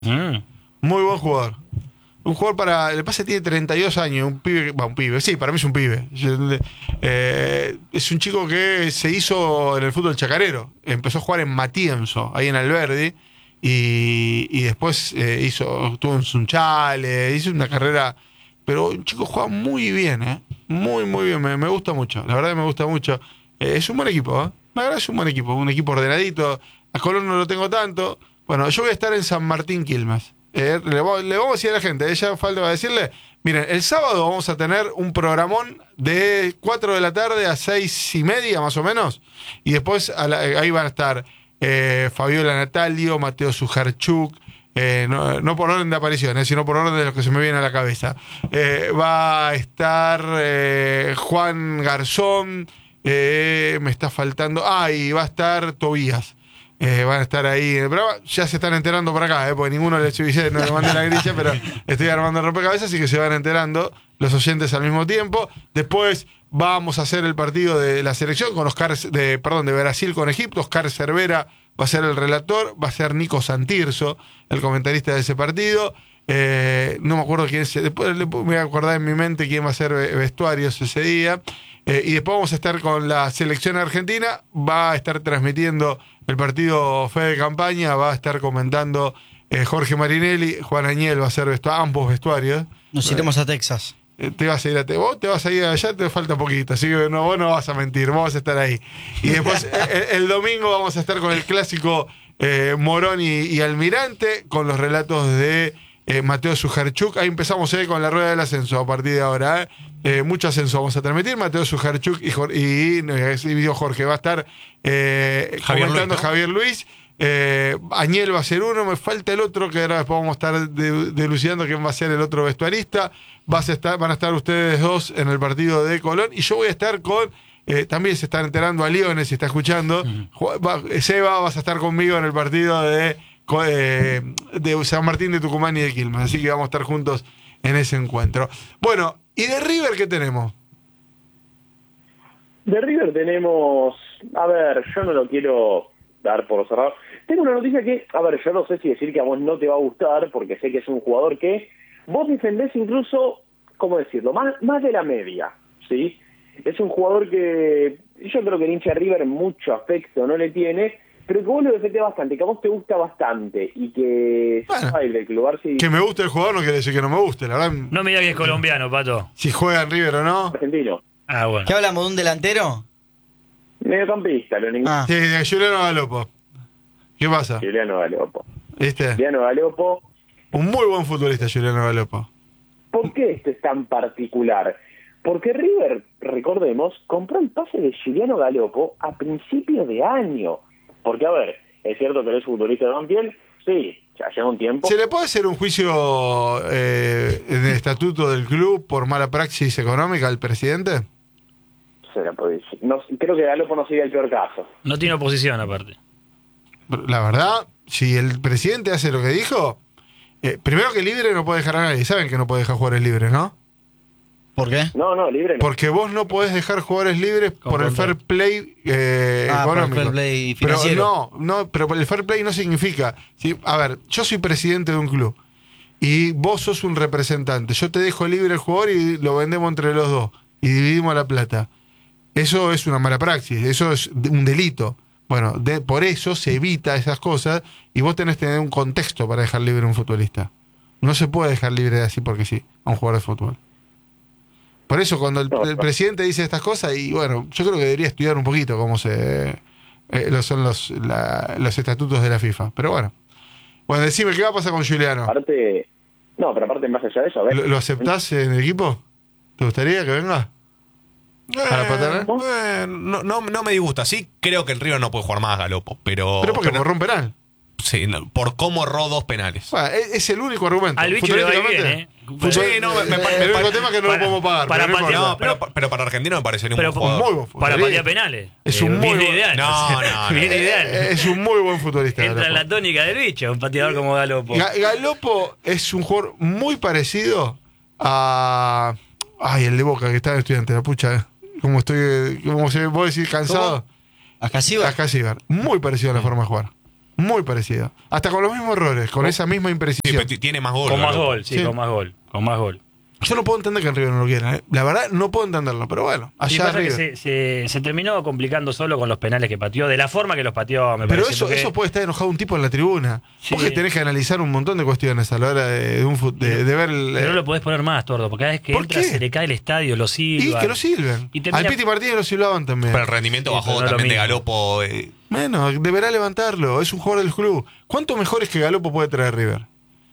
Muy buen jugador. Un jugador para... Le pasa que tiene 32 años, un pibe. Sí, para mí es un pibe. Es un chico que se hizo en el fútbol chacarero. Empezó a jugar en Matienzo, ahí en Alberdi. Y después estuvo en Sunchales, hizo una carrera... Pero un chico juega muy bien, ¿eh? Muy, muy bien. Me gusta mucho. La verdad que me gusta mucho. Es un buen equipo, ¿eh? La verdad es un buen equipo. Un equipo ordenadito. A Colón no lo tengo tanto. Bueno, yo voy a estar en San Martín Quilmes. Le vamos a decir a la gente, ya falta decirle, miren, el sábado vamos a tener un programón de 4 de la tarde a 6:30 más o menos, y después ahí van a estar Fabiola Natalio, Mateo Sujarchuk, no por orden de apariciones, sino por orden de lo que se me viene a la cabeza. Va a estar Juan Garzón, me está faltando, y va a estar Tobías. Van a estar ahí en el programa. Ya se están enterando por acá, porque ninguno le no le mandé la grilla, pero estoy armando el rompecabezas, así que se van enterando los oyentes al mismo tiempo. Después vamos a hacer el partido de la selección con de Brasil con Egipto. Oscar Cervera va a ser el relator, va a ser Nico Santirso, el comentarista de ese partido. No me acuerdo quién es, después me voy a acordar en mi mente quién va a ser vestuarios ese día. Y después vamos a estar con la selección argentina, va a estar transmitiendo el partido Fede Campaña, va a estar comentando Jorge Marinelli, Juan Añel va a ser ambos vestuarios. Nos iremos a Texas. Vos te vas a ir allá, te falta poquito, así que vos no vas a mentir, vos vas a estar ahí. Y después el domingo vamos a estar con el clásico Morón y Almirante, con los relatos de Mateo Sujarchuk. Ahí empezamos con la rueda del ascenso a partir de ahora. Mucho ascenso vamos a transmitir. Mateo Sujarchuk y Jorge va a estar comentando Javier Luis. Añel va a ser uno, me falta el otro, que ahora después vamos a estar delucidando quién va a ser el otro vestuarista. Van a estar ustedes dos en el partido de Colón, y yo voy a estar con también se están enterando a Leones, si está escuchando. Seba, vas a estar conmigo en el partido de San Martín de Tucumán y de Quilmes, así que vamos a estar juntos en ese encuentro. Bueno, ¿y de River qué tenemos? De River tenemos, a ver, yo no lo quiero dar por cerrado. Tengo una noticia que, a ver, yo no sé si decir que a vos no te va a gustar, porque sé que es un jugador que vos defendés incluso, ¿cómo decirlo? Más de la media, ¿sí? Es un jugador que yo creo que el hincha de River mucho afecto no le tiene, pero que vos lo defendés bastante, que a vos te gusta bastante, y que del lugar si... Que me guste el jugador no quiere decir que no me guste, la verdad. No me digas que es colombiano, Pato. Si juega en River o no. Argentino. Bueno. ¿Qué hablamos de un delantero? Mediocampista, Sí, de Juliano Galopo. ¿Qué pasa? Juliano Galopo. ¿Viste? Juliano Galopo. Un muy buen futbolista, Juliano Galopo. ¿Por qué esto es tan particular? Porque River, recordemos, compró el pase de Juliano Galopo a principios de año. Porque, a ver, es cierto que eres futbolista de Banfield, sí, ya lleva un tiempo. ¿Se le puede hacer un juicio en el estatuto del club por mala praxis económica al presidente? Se la puede decir. No, creo que Galopo no sería el peor caso. No tiene oposición, aparte. La verdad, si el presidente hace lo que dijo, primero que libre no puede dejar a nadie. Saben que no puede dejar jugadores libres, ¿no? ¿Por qué? No, libre no. Porque vos no podés dejar jugadores libres por el fair play económico. Por el fair play financiero. Pero el fair play no significa... ¿sí? A ver, yo soy presidente de un club y vos sos un representante. Yo te dejo libre el jugador y lo vendemos entre los dos y dividimos la plata. Eso es una mala praxis, eso es un delito. Bueno, por eso se evita esas cosas y vos tenés que tener un contexto para dejar libre a un futbolista. No se puede dejar libre así porque sí a un jugador de fútbol. Por eso cuando el presidente dice estas cosas, y bueno, yo creo que debería estudiar un poquito cómo son los estatutos de la FIFA. Pero bueno, decime, ¿qué va a pasar con Juliano? Aparte, más allá de eso, a ver. ¿Lo aceptás en el equipo? ¿Te gustaría que venga? No me disgusta. Sí, creo que el River no puede jugar más a Galopo, pero porque borró un penal. Sí, por cómo erró 2 penales. Bueno, es el único argumento. Al bicho le va bien, ¿eh? Sí, el único tema es que no lo podemos pagar. Pero para Argentina me parecería un buen jugador. Para patear penales. Es un muy buen ideal. Ideal. Es un muy buen futbolista. Entra en la tónica del bicho, un pateador como Galopo. Galopo es un jugador muy parecido a... Ay, el de Boca, que está en Estudiante, la pucha. Como se vos decís, cansado. ¿A Casíbar? Muy parecido a la forma de jugar. Muy parecido. Hasta con los mismos errores, con esa misma Sí, imprecisión. pero tiene más gol. Con más Galopo. gol, sí, Sí. con más gol. Con más gol. Yo no puedo entender que el River no lo quiera. La verdad, no puedo entenderlo. Pero bueno, Sí, allá pasa que River. se terminó complicando solo con los penales que pateó, de la forma que los pateó, me Pero parece. eso, porque- eso puede estar enojado un tipo en la tribuna. Sí. Vos que tenés que analizar un montón de cuestiones a la hora de ver el. Pero no lo podés poner más, Tordo, porque cada vez que ¿Por entra qué? se le cae el estadio, lo y silban. que lo silben. Y termina- Al Piti Martínez lo silbaban también. Pero el rendimiento Sí, bajó pero no es lo también de mismo. Galopo. Bueno, deberá levantarlo. Es un jugador del club. ¿Cuánto mejor es que Galopo puede traer River?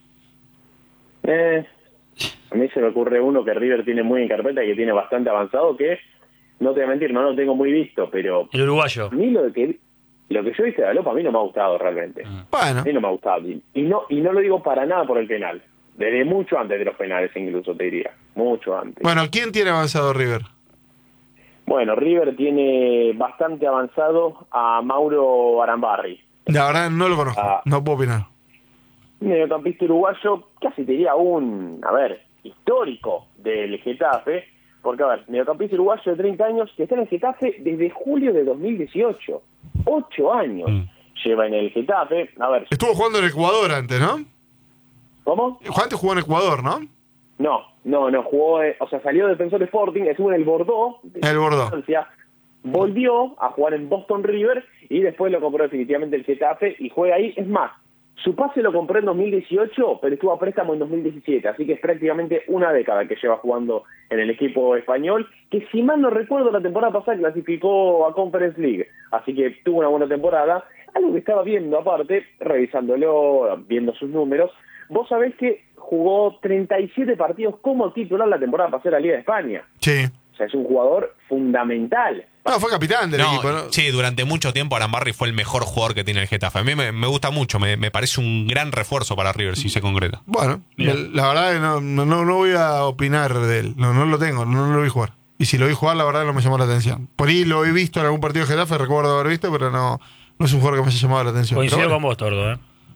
A mí se me ocurre uno que River tiene muy en carpeta y que tiene bastante avanzado, que no te voy a mentir, no lo tengo muy visto, pero El uruguayo. a mí lo que yo he visto de Galopo a mí no me ha gustado realmente. Bueno, A mí no me ha gustado. Y no lo digo para nada por el penal. Desde mucho antes de los penales incluso, te diría. Mucho antes. bueno, ¿quién tiene avanzado River? Bueno, River tiene bastante avanzado a Mauro Arambarri. La verdad no lo conozco. Ah. No puedo opinar. Mediocampista uruguayo, casi te diría histórico del Getafe, porque, mediocampista uruguayo de 30 años que está en el Getafe desde julio de 2018. 8 años lleva en el Getafe. Estuvo jugando en Ecuador antes, ¿no? ¿Cómo? Antes jugó en Ecuador, ¿no? No, jugó, salió de Defensor Sporting, estuvo en el Bordeaux, de El Bordeaux. Francia, volvió a jugar en Boston River y después lo compró definitivamente el Getafe y juega ahí. Es más, su pase lo compró en 2018, pero estuvo a préstamo en 2017, así que es prácticamente una década que lleva jugando en el equipo español, que si mal no recuerdo la temporada pasada clasificó a Conference League, así que tuvo una buena temporada. Algo que estaba viendo aparte, revisándolo, viendo sus números, vos sabés que jugó 37 partidos como titular la temporada pasada de la Liga de España. Sí. O sea, es un jugador fundamental. No, fue capitán del equipo, ¿no? Sí, durante mucho tiempo Arambarri fue el mejor jugador que tiene el Getafe. A mí me gusta mucho, me parece un gran refuerzo para River si se concreta. Bueno, Mira. la verdad que no voy a opinar de él. No lo tengo, no lo vi jugar. Y si lo vi jugar, la verdad no me llamó la atención. Por ahí lo he visto en algún partido de Getafe, recuerdo haber visto, pero no es un jugador que me haya llamado la atención. Coincido Pero con vos, Tordo.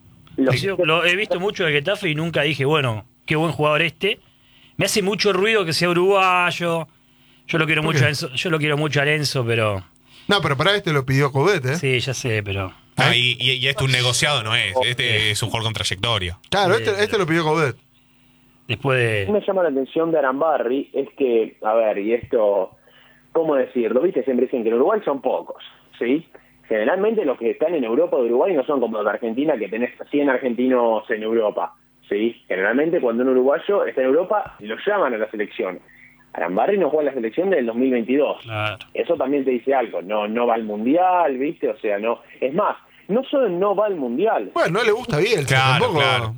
Lo he visto mucho del Getafe y nunca dije, bueno, qué buen jugador este. Me hace mucho ruido que sea uruguayo. Yo lo quiero ¿Por mucho qué? a Enzo, yo lo quiero mucho a Enzo, pero No, pero para este lo pidió Coudet, ¿eh? sí, ya sé, pero Y este un negociado no es. Este es un jugador con trayectoria. Claro, este lo pidió Coudet. después Me de llama la atención de Arambarri es que, y esto, ¿cómo decirlo? Viste, siempre dicen que en Uruguay son pocos, ¿sí? Generalmente los que están en Europa de Uruguay no son como los de Argentina, que tenés 100 argentinos en Europa, ¿sí? Generalmente cuando un uruguayo está en Europa, lo llaman a la selección. Arambarri no juega en la selección del 2022. claro. Eso también te dice algo, no va al Mundial, ¿viste? O sea, no. Es más, no solo no va al Mundial. Bueno, no le gusta Bielsa Claro, tampoco. claro.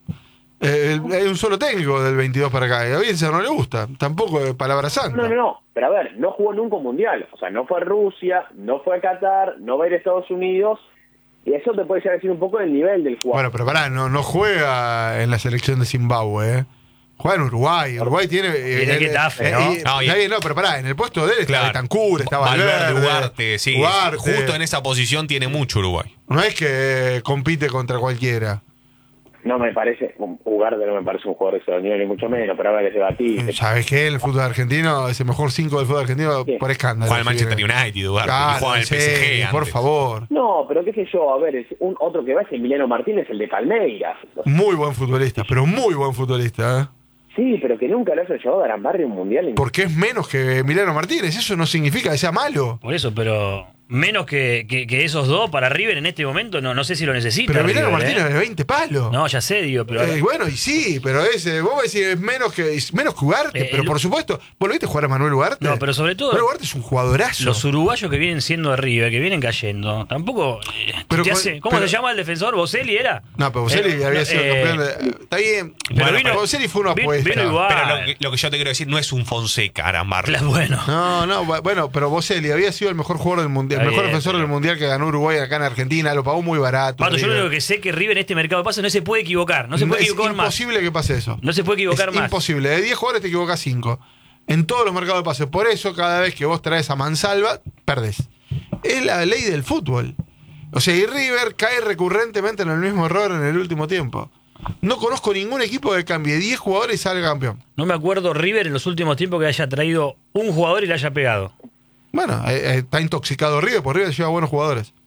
Hay un solo técnico del 22 para acá. Y a Bielsa no le gusta. Tampoco es palabra santa. No. Pero no jugó nunca un mundial. O sea, no fue a Rusia, no fue a Qatar, no va a ir a Estados Unidos. Y eso te puede llegar a decir un poco del nivel del jugador. Bueno, pero pará, no juega en la selección de Zimbabue, ¿eh? Juega en Uruguay. Uruguay tiene. Tiene Getafe, ¿no? No, No, pero pará, en el puesto de él está Claro. Betancur, está Valverde, Valverde, Ugarte, sí. Ugarte. Justo en esa posición tiene mucho Uruguay. No es que compite contra cualquiera. No me parece, Ugarte no me parece un jugador de ese nivel, ni mucho menos, pero es debatible. ¿Sabes qué? El fútbol argentino es el mejor 5 del fútbol argentino Sí. por escándalo. Juega en Manchester sí. United, Ugarte. Claro, y juega en el sí, PSG por antes. favor. No, pero qué sé yo, otro que va es Emiliano Martínez, el de Palmeiras. Muy buen futbolista, pero muy buen futbolista, ¿eh? Sí, pero que nunca lo haya llevado a Arambarri a un mundial. Porque es menos que Emiliano Martínez. Eso no significa que sea malo. Por eso, pero menos que esos dos para River en este momento, no sé si lo necesita. Pero Emiliano River, Martínez es de 20 palos. No, ya sé, digo, pero Bueno, y sí, pero vos decís es menos que Ugarte, pero por supuesto, ¿vos lo viste jugar a Manuel Ugarte? No, pero sobre todo Manuel Ugarte es un jugadorazo. los uruguayos que vienen siendo de River, que vienen cayendo, tampoco Pero ¿cómo pero- se llama el defensor? ¿Boselli era? No, pero Boselli había sido campeón de... Está bien, pero pero Boselli fue una apuesta. vino igual. Pero lo que yo te quiero decir no es un Fonseca, Arambarri. Bueno. No, bueno, pero Boselli había sido el mejor jugador del mundial, el Está mejor bien, defensor pero- del mundial que ganó Uruguay acá en Argentina, lo pagó muy barato. Pato, yo lo River. único que sé es que River en este mercado de pases no se puede equivocar, no se puede Es equivocar más. imposible que pase eso. No se puede equivocar es más. imposible. De 10 jugadores te equivocas 5. En todos los mercados de pases. Por eso, cada vez que vos traes a Mansalva, perdés. Es la ley del fútbol. O sea, y River cae recurrentemente en el mismo error en el último tiempo. No conozco ningún equipo que cambie 10 jugadores y salga campeón. No me acuerdo River en los últimos tiempos que haya traído un jugador y le haya pegado. Bueno, está intoxicado River, por River lleva buenos jugadores.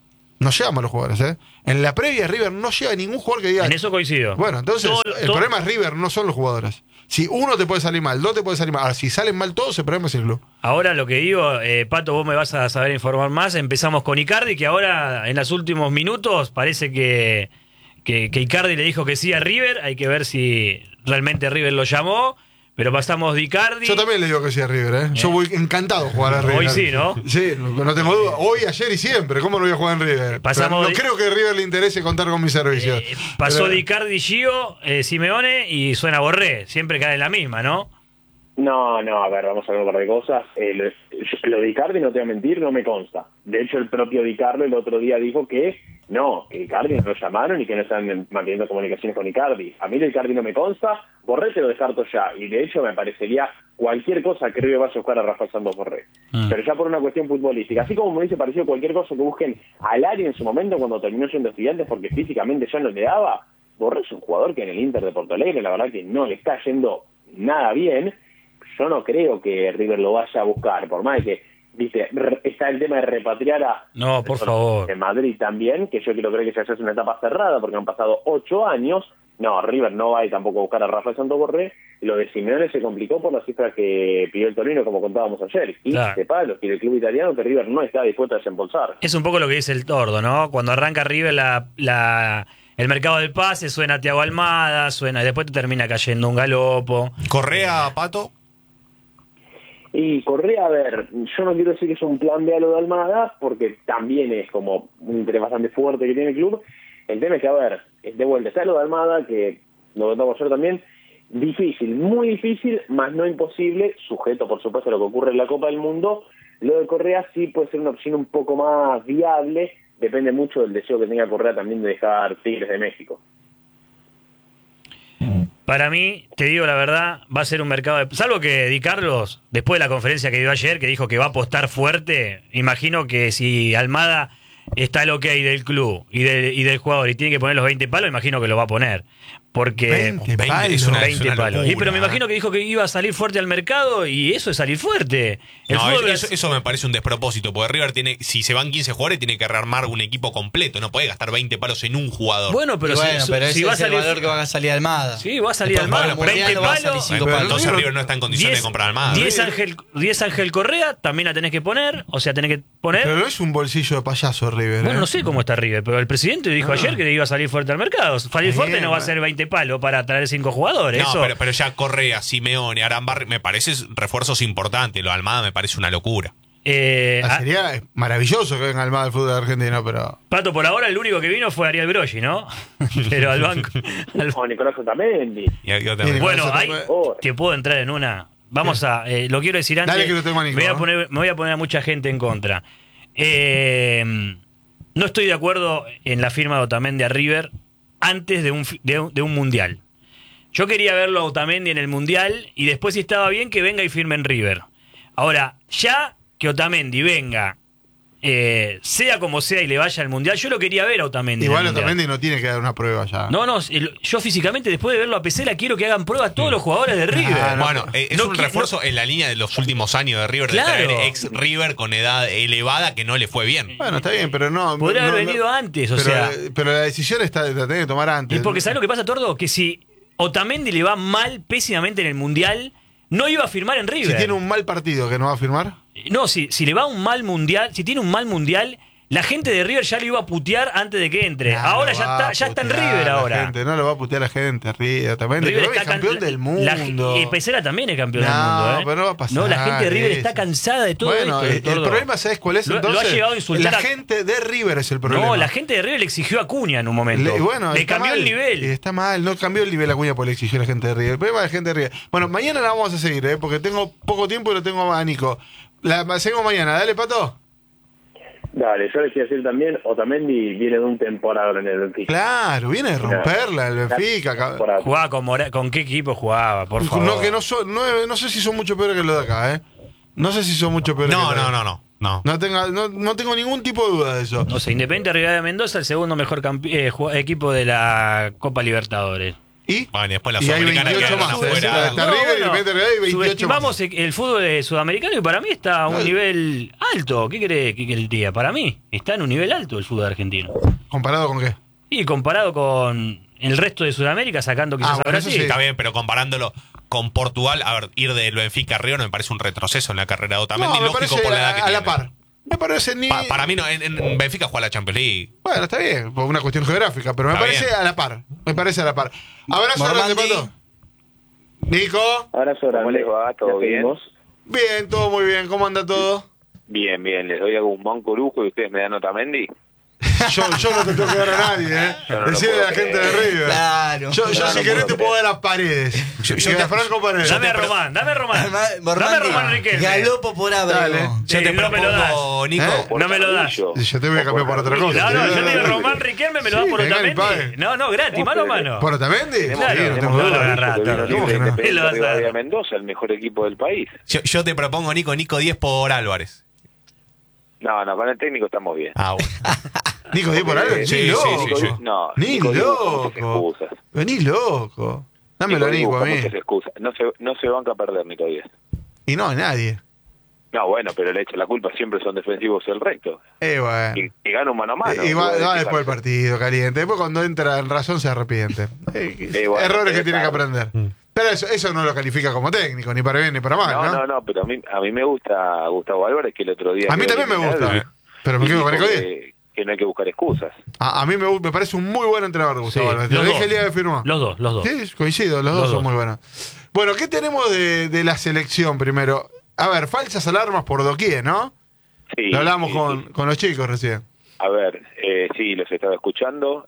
No lleva malos jugadores, ¿eh? En la previa River no lleva ningún jugador que diga... En eso coincido. Bueno, entonces el problema es River, no son los jugadores. Si uno te puede salir mal, dos te puede salir mal. Ahora, si salen mal todos, el problema es el club. Ahora lo que digo, Pato, vos me vas a saber informar más. Empezamos con Icardi, que ahora en los últimos minutos parece que Icardi le dijo que sí a River. Hay que ver si realmente River lo llamó. Pero pasamos de Icardi. Yo también le digo que sí a River, ¿eh? Yo voy encantado a jugar a River. Hoy sí, ¿no? Sí, no tengo duda. Hoy, ayer y siempre. ¿Cómo no voy a jugar en River? No creo que a River le interese contar con mis servicios. Pasó de Icardi, Gio, Simeone y suena Borré. Siempre cae en la misma, ¿no? No, a ver, vamos a ver un par de cosas. Lo de Icardi, no te voy a mentir, no me consta. De hecho, el propio Di Carlo el otro día dijo que Icardi no lo llamaron y que no están manteniendo comunicaciones con Icardi. A mí de Icardi no me consta, Borré te lo descarto ya. Y de hecho me parecería cualquier cosa que River vaya a buscar a Rafael Santos Borré. Pero ya por una cuestión futbolística. Así como me hubiese parecido cualquier cosa que busquen al área en su momento cuando terminó siendo Estudiantes porque físicamente ya no le daba. Borré es un jugador que en el Inter de Porto Alegre la verdad que no le está yendo nada bien. Yo no creo que River lo vaya a buscar, por más que, viste, está el tema de repatriar a... No, por favor. De Madrid también, que yo quiero creer que ya es una etapa cerrada, porque han pasado 8 años. No, River no va a ir tampoco a buscar a Rafael Santos Borré. Lo de Simeone se complicó por las cifras que pidió el Torino, como contábamos ayer. 15 palos, y el club italiano que River no está dispuesto a desembolsar. Es un poco lo que dice el Tordo, ¿no? Cuando arranca River el mercado del pase, suena Thiago Almada, y después te termina cayendo un galopo. ¿Correa, Pato? Y Correa, a ver, yo no quiero decir que es un plan B a lo de Almada, porque también es como un interés bastante fuerte que tiene el club. El tema es que, a ver, de vuelta está lo de Almada, que lo contamos ayer también, difícil, muy difícil, más no imposible, sujeto por supuesto a lo que ocurre en la Copa del Mundo. Lo de Correa sí puede ser una opción un poco más viable, depende mucho del deseo que tenga Correa también de dejar Tigres de México. Para mí, te digo la verdad, va a ser un mercado de... Salvo que Di Carlos, después de la conferencia que dio ayer, que dijo que va a apostar fuerte, imagino que si Almada está al ok del club y del jugador y tiene que poner los 20 palos, imagino que lo va a poner. Porque 20 palos. Es una 20 palos. locura. Sí, pero me imagino que dijo que iba a salir fuerte al mercado y eso es salir fuerte. Eso me parece un despropósito, porque River tiene, si se van 15 jugadores, tiene que rearmar un equipo completo, no puede gastar 20 palos en un jugador. Bueno, pero ese si va a es salir el valor que va a salir Almada. Sí, va a salir Almada. Bueno, 20 palos. Entonces River no está en condiciones de comprar Almada. 10 Ángel Correa, también la tenés que poner. O sea, tenés que poner. Pero no es un bolsillo de payaso River. Bueno, no sé cómo está River, pero el presidente dijo ayer que iba a salir fuerte al mercado. Salir fuerte no va a ser 20 palos para traer 5 jugadores. No, eso. pero ya Correa, Simeone, Arambarri, me parece refuerzos importantes. Lo de Almada me parece una locura. Sería maravilloso que venga Almada del fútbol argentino, pero... Pato, por ahora el único que vino fue Ariel Broggi, ¿no? Pero al banco... O Nicolás Otamendi. Bueno, ahí te puedo entrar en una... Vamos a... lo quiero decir antes. Dale que lo tengo a Nico, me voy a poner a mucha gente en contra. No estoy de acuerdo en la firma de Otamendi a River antes de un mundial. Yo quería verlo a Otamendi en el mundial y después, si estaba bien, que venga y firme en River. Ahora, ya que Otamendi venga, sea como sea y le vaya al mundial, yo lo quería ver a Otamendi. Igual Otamendi no tiene que dar una prueba ya. No, yo físicamente, después de verlo a Pesela, quiero que hagan prueba todos los jugadores de River. Bueno, es un refuerzo en la línea de los últimos años de River, claro, de traer ex River con edad elevada que no le fue bien. Bueno, está bien, pero no... Podría haber venido antes, pero la decisión la tiene que tomar antes. Y porque ¿sabes lo que pasa, Tordo? Que si Otamendi le va mal, pésimamente en el mundial, no iba a firmar en River. Si tiene un mal partido, ¿que no va a firmar? No, si le va un mal mundial, si tiene un mal mundial, la gente de River ya lo iba a putear antes de que entre. Ahora ya está en River ahora. No lo va a putear la gente, River también. River es campeón del mundo. Y Pesera también es campeón del mundo. Pero no va a pasar. No, la gente de River está cansada de todo esto. El problema, ¿sabes cuál es? Entonces, lo ha llegado a insultar. La gente de River es el problema. No, la gente de River le exigió a Acuña en un momento. Le cambió el nivel. Está mal, no cambió el nivel a Acuña porque le exigió a la gente de River. El problema de la gente de River. Bueno, mañana la vamos a seguir, porque tengo poco tiempo y lo tengo a Nico. La seguimos mañana. Dale, Pato. Dale, yo les quiero decir también, Otamendi viene de un temporada en el Benfica. Claro, viene de romperla el Benfica. Jugaba con qué equipo jugaba, por favor. No sé si son mucho peores que los de acá, No sé si son mucho peores que los de acá. No tengo ningún tipo de duda de eso. O sea, Independiente Rivadavia de Mendoza, el segundo mejor equipo de la Copa Libertadores. Y Bueno, y después la hay Sudamericana 28 quedaron más. afuera. Está River y el Independiente Rivadavia y 28 subestimamos más. el fútbol sudamericano y para mí está a un nivel alto. ¿Qué querés? Para mí está en un nivel alto el fútbol argentino. ¿Comparado con qué? Y comparado con el resto de Sudamérica, sacando quizás bueno, a eso Brasil. sí. Está bien, pero comparándolo con Portugal, a ver, ir del Benfica a River me parece un retroceso en la carrera de Otamendi, me lógico parece por la edad que a la tiene. par. Me parece ni... Para mí no, en Benfica juega la Champions League. Bueno, está bien, por una cuestión geográfica, pero me Está parece bien. a la par. Me parece a la par. Abrazo grande, Mormandi. Pato. Nico. Abrazo grande. ¿Cómo les va? ¿Todo Ya bien? seguimos. Bien, todo muy bien. ¿Cómo anda todo? Bien, bien. Les doy a Guzmán Corujo y ustedes me dan Otamendi. Yo no te tengo que dar a nadie, ¿eh? Yo no lo Decirle a la puedo gente de creer. River. Claro. Yo Claro, si no querés puedo te puedo dar a Paredes. Yo Y a Franco Paredes. Dame a Román. Dame a Román Riquelme. Galopo por Dale. Abrego. Yo te no me lo propongo, Nico. ¿Eh? No me lo das. Carrillo. Yo te voy a cambiar por otra cosa. No, yo Te te digo doy- Román Riquelme, me lo Sí, das por venga y pague. Otamendi. No, gratis, mano a mano. ¿Por Otamendi? Tenemos- Claro, no tenemos tengo a duda. Carrillo, agarrate. que vino ¿Cómo que libre no? Independiente Él lo va a Rivadavia hacer. Mendoza, el mejor equipo del país. Yo te propongo, Nico 10 por Álvarez. No, con el técnico estamos bien. Ah, bueno. Nico, ¿di por algo? Sí, Ni sí, loco. sí. No, Ni Nico Diego usa muchas loco. excusas. Vení loco. Dámelo, Nico, Diego a usa mí. muchas excusas. No se banca a perder, Nico Díaz. Y no a nadie. No, bueno, pero le echa la culpa siempre son defensivos el resto. Bueno. Y gana un mano a mano. Y va Luego de después del fijarse. partido, caliente. Después cuando entra en razón se arrepiente. Bueno, Errores que es tiene que tarde. aprender. Pero eso no lo califica como técnico, ni para bien ni para mal, ¿no? No, pero a mí me gusta Gustavo Álvarez, que el otro día... A mí quedó también me eliminado gusta. y- Pero me y quedo con dijo Nico Díaz. que no hay que buscar excusas. A mí me parece un muy buen entrenador, Gustavo Sí, Álvarez. Te lo los dije dos. el día que firmó. Los dos. Sí, coincido, los dos son muy buenos. Bueno, ¿qué tenemos de la selección primero? A ver, falsas alarmas por doquier, ¿no? Sí, Lo hablamos sí, sí. con los chicos recién. A ver, sí, los estaba escuchando.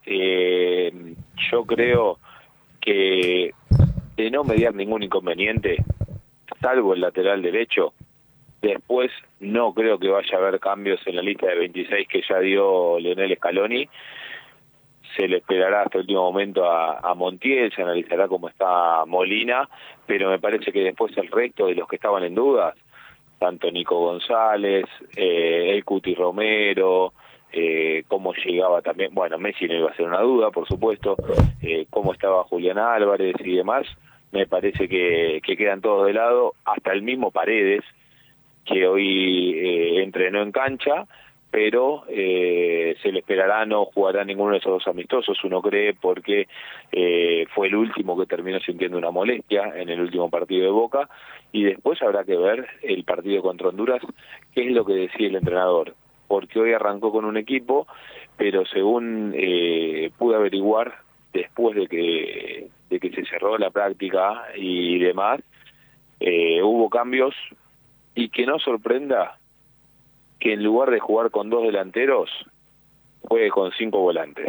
Yo creo que de no mediar ningún inconveniente, salvo el lateral derecho, después no creo que vaya a haber cambios en la lista de 26 que ya dio Leonel Scaloni. Se le esperará hasta el último momento a Montiel, se analizará cómo está Molina, pero me parece que después el resto de los que estaban en dudas, tanto Nico González, el Cuti Romero, cómo llegaba también, bueno, Messi no iba a ser una duda, por supuesto, cómo estaba Julián Álvarez y demás, me parece que quedan todos de lado, hasta el mismo Paredes, que hoy entrenó en cancha, pero se le esperará, no jugará ninguno de esos dos amistosos, uno cree, porque fue el último que terminó sintiendo una molestia en el último partido de Boca, y después habrá que ver el partido contra Honduras, qué es lo que decide el entrenador, porque hoy arrancó con un equipo, pero según pude averiguar, después de que se cerró la práctica y demás, hubo cambios, y que no sorprenda que en lugar de jugar con 2 delanteros, juegue con 5 volantes.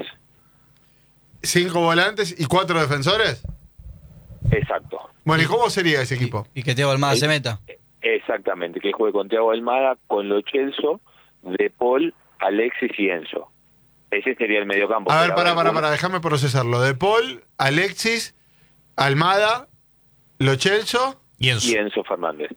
5 volantes y 4 defensores. Exacto. Bueno, ¿y cómo sería ese equipo? Y que Teo Almada se meta. Exactamente, que juegue con Thiago Almada, con Lo Celso, De Paul, Alexis y Enzo. Ese sería el mediocampo. A ver, Pero para, déjame procesarlo. De Paul, Alexis, Almada, Lo Celso. Y Y Enzo. Enzo Fernández.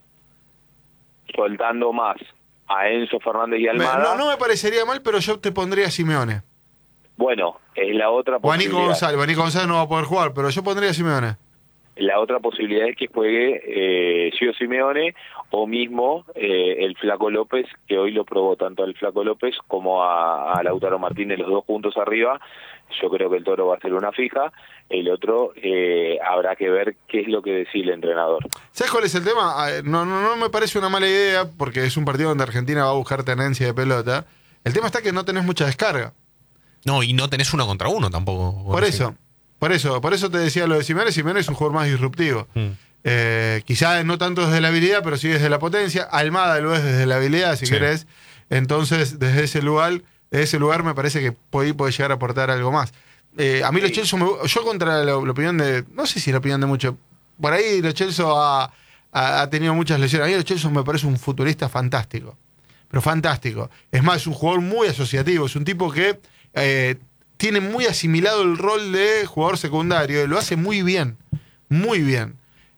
Soltando más a Enzo Fernández y Almada. No me parecería mal, pero yo te pondría a Simeone. Bueno, es la otra O a Nico posibilidad. González. Nico González no va a poder jugar, pero yo pondría a Simeone. La otra posibilidad es que juegue Gio Simeone o mismo el Flaco López, que hoy lo probó tanto al Flaco López como a Lautaro Martínez, los dos juntos arriba. Yo creo que el Toro va a ser una fija. El otro habrá que ver qué es lo que decide el entrenador. ¿Sabes cuál es el tema? No me parece una mala idea, porque es un partido donde Argentina va a buscar tenencia de pelota. El tema está que no tenés mucha descarga. No, y no tenés 1 contra 1 tampoco. Por eso te decía lo de Simeone. Simeone es un jugador más disruptivo. Quizás no tanto desde la habilidad, pero sí desde la potencia. Almada lo es desde la habilidad, si Sí. querés. Entonces, desde ese lugar me parece que puede llegar a aportar algo más. A mí Lo Celso, yo contra la opinión de, no sé si la opinión de mucho, por ahí Lo Celso ha tenido muchas lesiones. A mí Lo Celso me parece un futbolista fantástico, pero fantástico. Es más, es un jugador muy asociativo, es un tipo que tiene muy asimilado el rol de jugador secundario, lo hace muy bien, muy bien.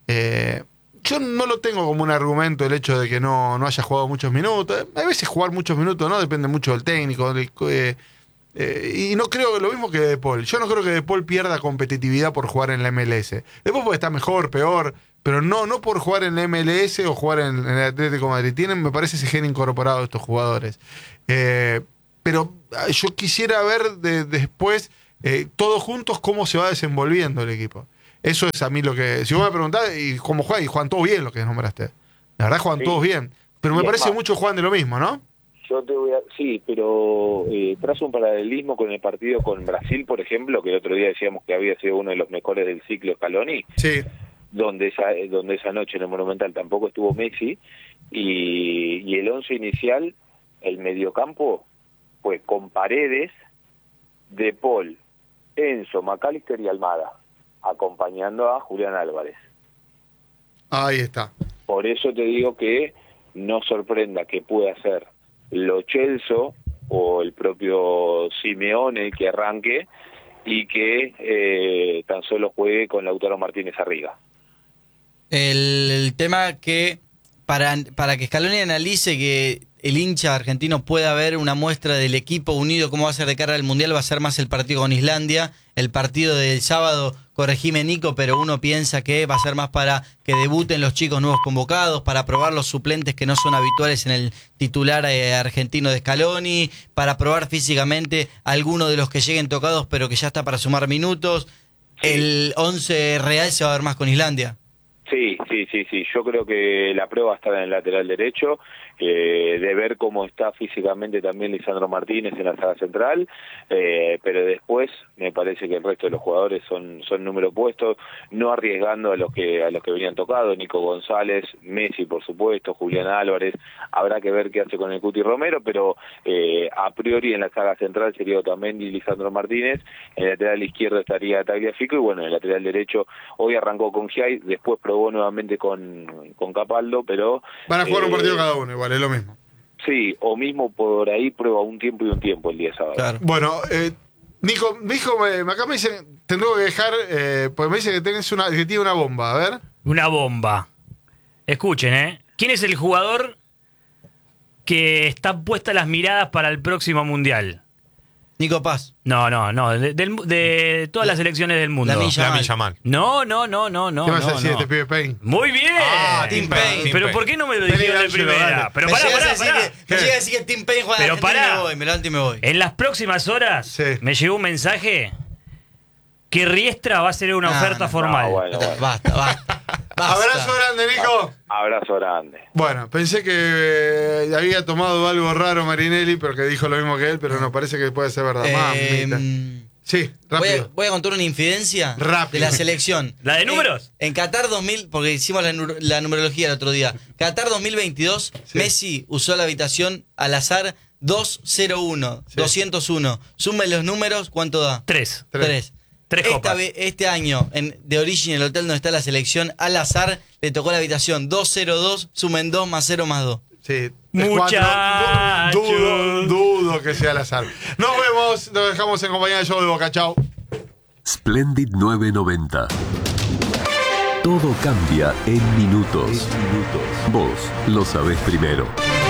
Yo no lo tengo como un argumento el hecho de que no haya jugado muchos minutos. A veces jugar muchos minutos no depende mucho del técnico, Y no creo lo mismo que De Paul. Yo no creo que De Paul pierda competitividad por jugar en la MLS. Después puede estar mejor, peor, pero no por jugar en la MLS o jugar en el Atlético de Madrid. Tienen, me parece, ese gen incorporado estos jugadores. Pero yo quisiera ver después, todos juntos, cómo se va desenvolviendo el equipo. Eso es a mí lo que... Si vos me preguntás, ¿y cómo juegan? Y juegan todos bien, lo que nombraste. La verdad juegan todos bien. Pero me parece mucho juegan de lo mismo, ¿no? Yo te voy a... Sí, pero trazo un paralelismo con el partido con Brasil, por ejemplo, que el otro día decíamos que había sido uno de los mejores del ciclo Scaloni. Sí. Donde esa noche en el Monumental tampoco estuvo Messi. Y el 11 inicial, el mediocampo, pues con Paredes, De Paul, Enzo, McAllister y Almada, acompañando a Julián Álvarez. Ahí está. Por eso te digo que no sorprenda que pueda ser Lo Celso o el propio Simeone el que arranque y que tan solo juegue con Lautaro Martínez arriba. El tema que para que Scaloni analice que el hincha argentino pueda ver una muestra del equipo unido, cómo va a ser de cara al Mundial, va a ser más el partido con Islandia. El partido del sábado, corregime Nico, pero uno piensa que va a ser más para que debuten los chicos nuevos convocados, para probar los suplentes que no son habituales en el titular argentino de Scaloni, para probar físicamente a alguno de los que lleguen tocados pero que ya está para sumar minutos. El 11 real se va a ver más con Islandia. Sí. Yo creo que la prueba está en el lateral derecho, de ver cómo está físicamente también Lisandro Martínez en la saga central, pero después me parece que el resto de los jugadores son número puestos, no arriesgando a los que venían tocados, Nico González, Messi por supuesto, Julián Álvarez, habrá que ver qué hace con el Cuti Romero, pero a priori en la saga central sería Otamendi y Lisandro Martínez, en el lateral izquierdo estaría Tagliafico y bueno, en el lateral derecho hoy arrancó con Giai, después probó nuevamente con Capaldo, pero... Van a jugar un partido cada uno, igual, es lo mismo. Sí, o mismo por ahí prueba un tiempo y un tiempo el día sábado. Claro. Bueno, Nico, acá me dicen, te tengo que dejar, porque me dicen que tiene una bomba, a ver. Una bomba. Escuchen, ¿quién es el jugador que está puesta las miradas para el próximo Mundial? Nico Paz. No, de todas las selecciones del mundo. Lamine Yamal. No. ¿Qué vas a decir este pibe Payne? Muy bien. Tim Payne. Pero ¿por qué no me lo dijeron de primera? Pero pará. Me llega a decir que Tim Payne juega Pero Argentina y pará. me levanto y me voy. En las próximas horas me llegó un mensaje que Riestra va a hacer una oferta formal. Bueno. Basta. Abrazo grande, Nico. Abrazo grande. Bueno, pensé que había tomado algo raro Marinelli, pero que dijo lo mismo que él, pero no, parece que puede ser verdad. Mamita. Sí, rápido. Voy a contar una infidencia Rápido. de la selección. ¿La de números? En Qatar 2000, porque hicimos la numerología el otro día. Qatar 2022, Sí. Messi usó la habitación al azar 201, Sí. 201. Sumen los números, ¿cuánto da? 3. Tres copas. Este año, de origen, el hotel donde está la selección, al azar le tocó la habitación 202, sumen 2 más 0 más 2. Sí. Muchachos. Dudo que sea al azar. Nos vemos, nos dejamos en compañía de Show de Boca. Chau. Splendid 990. Todo cambia en minutos. Vos lo sabés primero.